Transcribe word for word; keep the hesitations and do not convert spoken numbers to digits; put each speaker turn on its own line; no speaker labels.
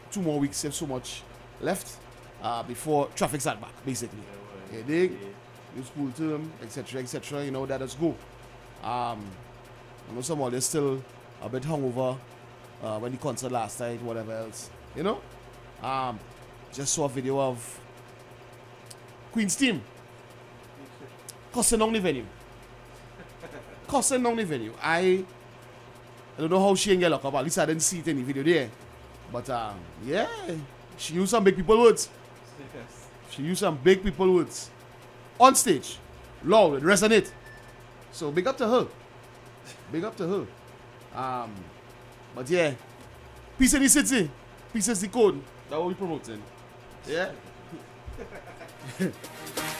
two more weeks, you have so much left uh, before traffic's at back, basically. You dig? New school term, et cetera, et cetera. You know, that does go. Um, I know some of them still a bit hungover uh, when the concert last night, whatever else. You know? Um, just saw a video of Queen's team cussing down the venue. Cussing down the venue. I, I don't know how she ain't get locked up. At least I didn't see it in the video there. But um, yeah, she used some big people words. She used some big people words. On stage. Loud, it resonate. So big up to her. Big up to her. Um, but yeah, peace in the city. Peace is the code. That's what we promoting. Yeah.